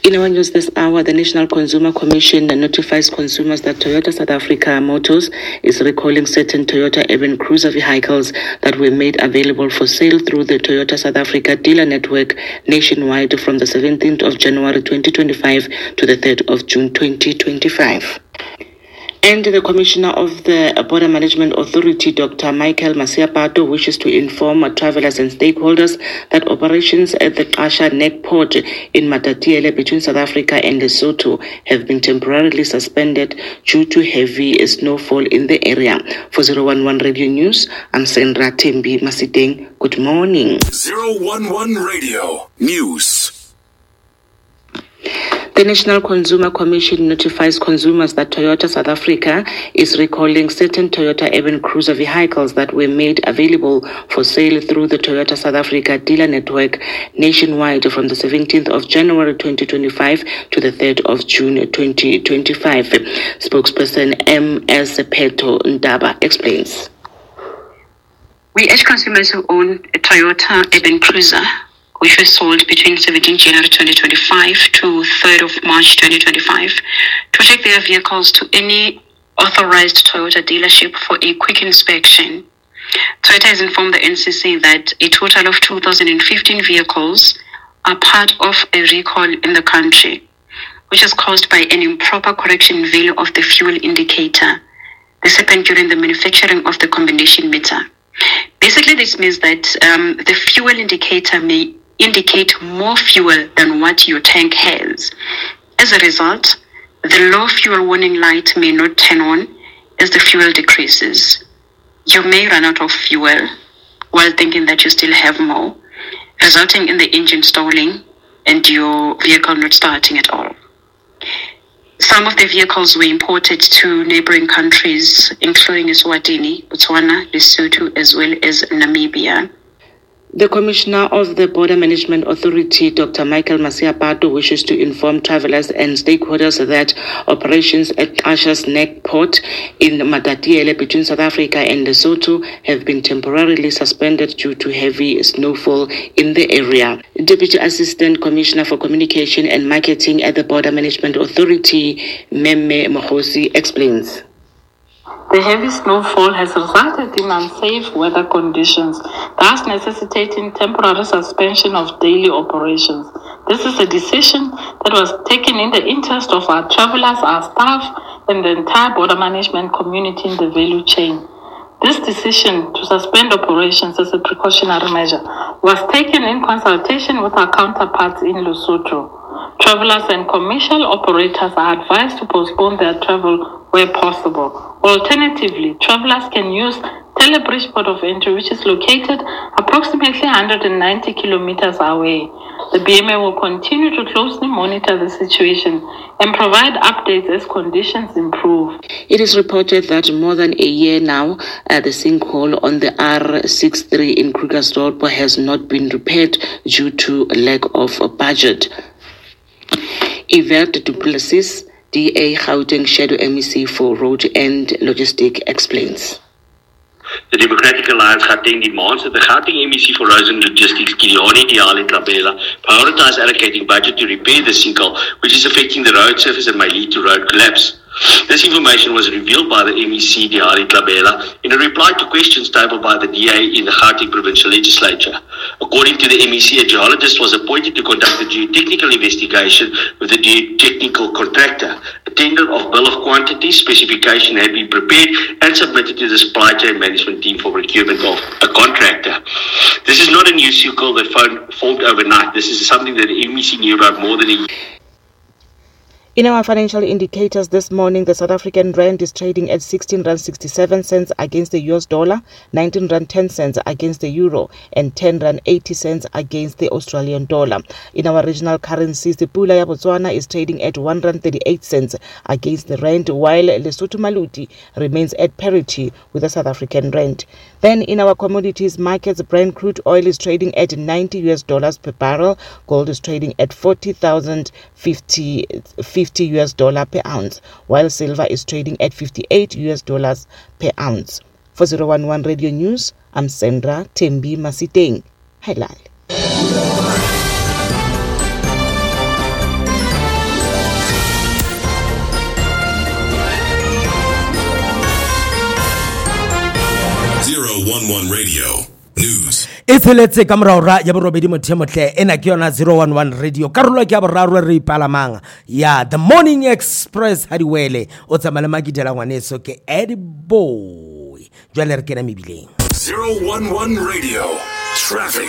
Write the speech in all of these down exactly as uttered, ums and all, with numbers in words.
In our news this hour, the National Consumer Commission notifies consumers that Toyota South Africa Motors is recalling certain Toyota urban cruiser vehicles that were made available for sale through the Toyota South Africa dealer network nationwide from the seventeenth of January twenty twenty-five to the third of June twenty twenty-five. And the Commissioner of the Border Management Authority, Doctor Michael Masiapato, wishes to inform travellers and stakeholders that operations at the Qasha Neck Port in Matatiele between South Africa and Lesotho have been temporarily suspended due to heavy snowfall in the area. For zero one one Radio News, I'm Sandra Tembi Masiteng. Good morning. zero one one Radio News. The National Consumer Commission notifies consumers that Toyota South Africa is recalling certain Toyota urban cruiser vehicles that were made available for sale through the Toyota South Africa dealer network nationwide from the seventeenth of January twenty twenty-five to the third of June twenty twenty-five. Spokesperson M S Peto Ndaba explains. We urge consumers who own a Toyota urban cruiser which was sold between seventeenth of January twenty twenty-five to third of March twenty twenty-five, to take their vehicles to any authorized Toyota dealership for a quick inspection. Toyota has informed the N C C that a total of two thousand fifteen vehicles are part of a recall in the country, which is caused by an improper correction in value of the fuel indicator. This happened during the manufacturing of the combination meter. Basically, this means that um, the fuel indicator may indicate more fuel than what your tank has. As a result, the low fuel warning light may not turn on as the fuel decreases. You may run out of fuel while thinking that you still have more, resulting in the engine stalling and your vehicle not starting at all. Some of the vehicles were imported to neighboring countries, including Eswatini, Botswana, Lesotho, as well as Namibia. The Commissioner of the Border Management Authority, Doctor Michael Masiapato, wishes to inform travellers and stakeholders that operations at Qasha's Neck Port in Matatiele between South Africa and Lesotho have been temporarily suspended due to heavy snowfall in the area. Deputy Assistant Commissioner for Communication and Marketing at the Border Management Authority, Meme Mohosi, explains. The heavy snowfall has resulted in unsafe weather conditions, thus necessitating temporary suspension of daily operations. This is a decision that was taken in the interest of our travelers, our staff, and the entire border management community in the value chain. This decision to suspend operations as a precautionary measure was taken in consultation with our counterparts in Lesotho. Travelers and commercial operators are advised to postpone their travel where possible. Alternatively, travelers can use Telebridge Port of Entry, which is located approximately one hundred ninety kilometers away. The B M A will continue to closely monitor the situation and provide updates as conditions improve. It is reported that more than a year now, uh, the sinkhole on the R sixty-three in Krugersdorp has not been repaired due to lack of budget. Yvette du Plessis, D A Gauteng Shadow M E C for Road and Logistic, explains. The Democratic Alliance Gauteng demands that the Gauteng M E C for Roads and Logistics, Gideoni Diali Tlabela, prioritize allocating budget to repair the sinkhole, which is affecting the road surface and may lead to road collapse. This information was revealed by the M E C Diari Tlabela in a reply to questions tabled by the D A in the Gauteng Provincial Legislature. According to the M E C, a geologist was appointed to conduct a geotechnical investigation with the geotechnical contractor. A tender of bill of quantity specification had been prepared and submitted to the supply chain management team for procurement of a contractor. This is not a new circle that formed overnight. This is something that the M E C knew about more than a year. In our financial indicators this morning, the South African rand is trading at sixteen rand sixty-seven cents against the U S dollar, nineteen rand ten cents against the euro, and ten rand eighty cents against the Australian dollar. In our regional currencies, the Pula ya Botswana is trading at one rand thirty-eight cents against the rand, while Lesotho Maluti remains at parity with the South African rand. Then in our commodities markets, Brent crude oil is trading at ninety U S dollars per barrel, gold is trading at forty thousand fifty U S dollar per ounce, while silver is trading at fifty-eight U S dollars per ounce. For zero one one Radio News, I'm Sandra Tembi Masiteng. Highlight. tsheletse ka moraora ya borobedi mothemotle ena ke yona zero one one radio karolo ke ya boraro re ipalamang ya The Morning Express hadiwele o tsamale makidela ngwaneso ke Eddie Boy jwale re kena mebileng zero one one radio traffic.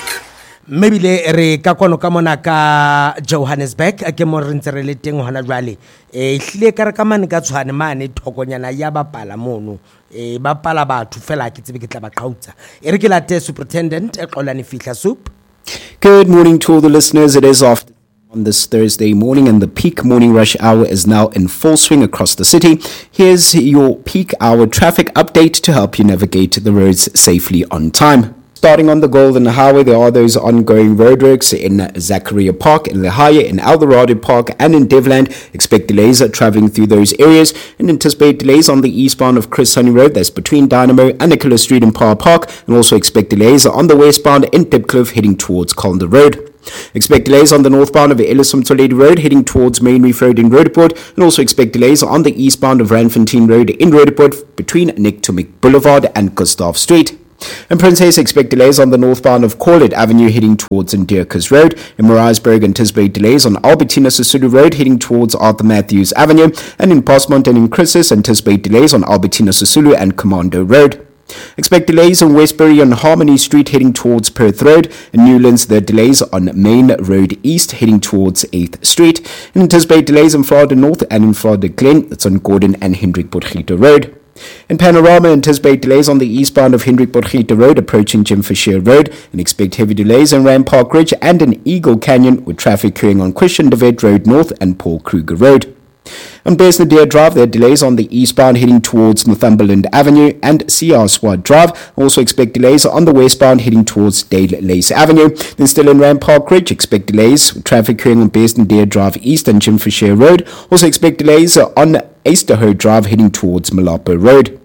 mebile re ka kono ka mona ka Johannesburg ke mo re ntse re le teng hona jwale e hlile ka re ka mane ka tshwane mane thokonyana ya bapala mono e bapala batho fela ke tsebe ke tla ba qautsa e re ke late superintendent e qolane fihla soup. Good morning to all the listeners. It is after on this Thursday morning, and the peak morning rush hour is now in full swing across the city. Here's your peak hour traffic update to help you navigate the roads safely on time. Starting on the Golden Highway, there are those ongoing roadworks in Zachariah Park, in Lehigh, in Eldorado Park, and in Devland. Expect delays traveling through those areas and anticipate delays on the eastbound of Chris Honey Road, that's between Dynamo and Nicholas Street in Power Park, and also expect delays on the westbound in Dipcliffe heading towards Colander Road. Expect delays on the northbound of Ellison Toledo Road heading towards Main Reef Road in Roodepoort, and also expect delays on the eastbound of Randfontein Road in Roodepoort between Nick Tumick Boulevard and Gustav Street. In Princess, expect delays on the northbound of Corlett Avenue heading towards Ndierkes Road. In Maritzburg, anticipate delays on Albertina Sisulu Road heading towards Arthur Matthews Avenue. And in Postmont and in Chrysis, anticipate delays on Albertina Sisulu and Commando Road. Expect delays on Westbury on Harmony Street heading towards Perth Road. In Newlands, there are delays on Main Road East heading towards eighth Street. And anticipate delays in Florida North and in Florida Glen, that's on Gordon and Hendrik Potgieter Road. In Panorama, anticipate delays on the eastbound of Hendrik Potgieter Road approaching Jim Fisher Road, and expect heavy delays in Ram Park Ridge and in Eagle Canyon with traffic occurring on Christian De Wet Road North and Paul Kruger Road. On Besnadeer Drive, there are delays on the eastbound heading towards Northumberland Avenue and C R Swad Drive. Also expect delays on the westbound heading towards Dale Lace Avenue. Then still in Ram Park Ridge, expect delays with traffic occurring on Besnadeer Drive East and Jim Fisher Road. Also expect delays on Easterho Drive heading towards Malapo Road.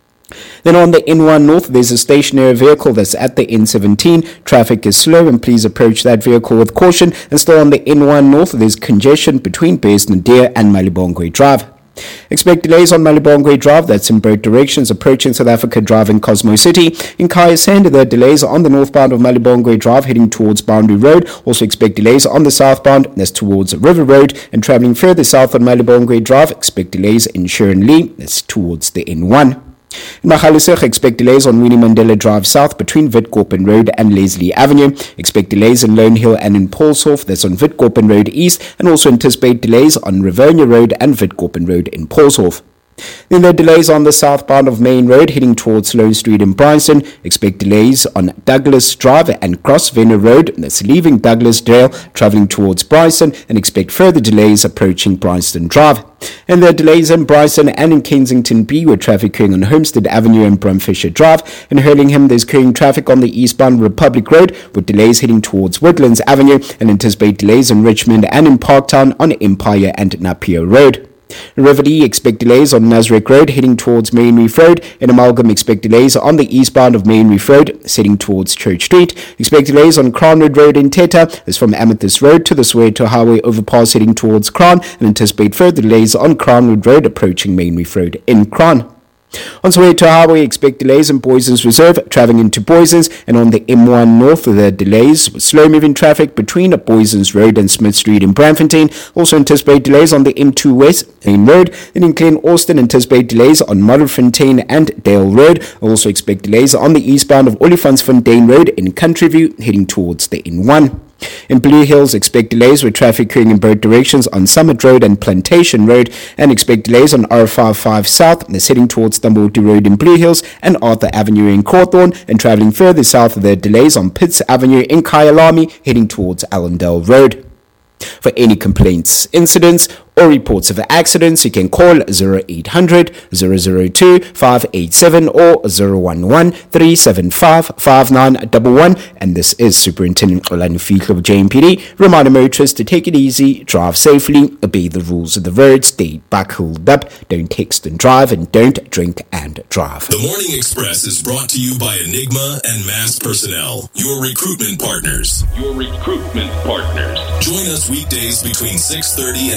Then on the N one North, there's a stationary vehicle that's at the N seventeen. Traffic is slow and please approach that vehicle with caution. And still on the N one North, there's congestion between Besnadeer and Malibongwe Drive. Expect delays on Malibongwe Drive, that's in both directions, approaching South Africa Drive in Cosmo City. In Kaya Sand, there are delays on the northbound of Malibongwe Drive heading towards Boundary Road. Also expect delays on the southbound, that's towards River Road. And travelling further south on Malibongwe Drive, expect delays in Sharon Lee, that's towards the N one. In Magaliesburg, expect delays on Winnie Mandela Drive South between Witkoppen Road and Leslie Avenue. Expect delays in Lone Hill and in Paulshof, that's on Witkoppen Road East, and also anticipate delays on Rivonia Road and Witkoppen Road in Paulshof. Then there are delays on the southbound of Main Road heading towards Sloane Street in Bryanston. Expect delays on Douglas Drive and Cross Venner Road, that's leaving Douglas Dale, travelling towards Bryanston, and expect further delays approaching Bryanston Drive. And there are delays in Bryanston and in Kensington B with traffic occurring on Homestead Avenue and Brumfisher Drive. In Hurlingham, there's occurring traffic on the eastbound Republic Road with delays heading towards Woodlands Avenue, and anticipate delays in Richmond and in Parktown on Empire and Napier Road. In Riverdale, expect delays on Nasrec Road heading towards Main Reef Road. In Amalgam, expect delays on the eastbound of Main Reef Road heading towards Church Street. Expect delays on Crownwood Road in Teta, as from Amethyst Road to the Soweto Highway overpass heading towards Crown, and anticipate further delays on Crownwood Road approaching Main Reef Road in Crown. On Soweto Highway, expect delays in Boysons Reserve, travelling into Boysons, and on the M one North, there are delays with slow-moving traffic between Boysons Road and Smith Street in Braamfontein. Also anticipate delays on the M two West Main Road. Then in Glen Austin, anticipate delays on Modderfontein and Dale Road. Also expect delays on the eastbound of Olifantsfontein Road in Countryview, heading towards the N one. In Blue Hills, expect delays with traffic occurring in both directions on Summit Road and Plantation Road, and expect delays on R fifty-five South, that's heading towards Stambourti Road in Blue Hills, and Arthur Avenue in Cawthorne, and travelling further south, there are delays on Pitts Avenue in Kyalami, heading towards Allendale Road. For any complaints, incidents, or reports of accidents, you can call zero eight hundred, zero zero two, five eight seven or zero one one, three seven five, five nine one one. And this is Superintendent Xolani Fihlo of J M P D, reminding motorists to take it easy, drive safely, obey the rules of the road, stay buckled up, don't text and drive, and don't drink and drive. The Morning Express is brought to you by Enigma and Mass Personnel, your recruitment partners. Your recruitment partners. Join us weekdays between six thirty and ten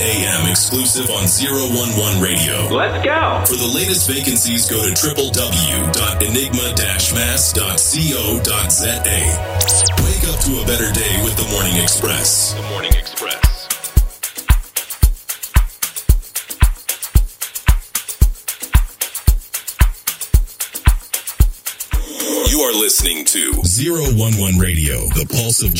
a.m. exclusive on zero one one Radio. Let's go. For the latest vacancies, go to w w w dot enigma dash mass dot co dot z a. Wake up to a better day with the Morning Express. The Morning Express. You are listening to zero one one Radio, the pulse of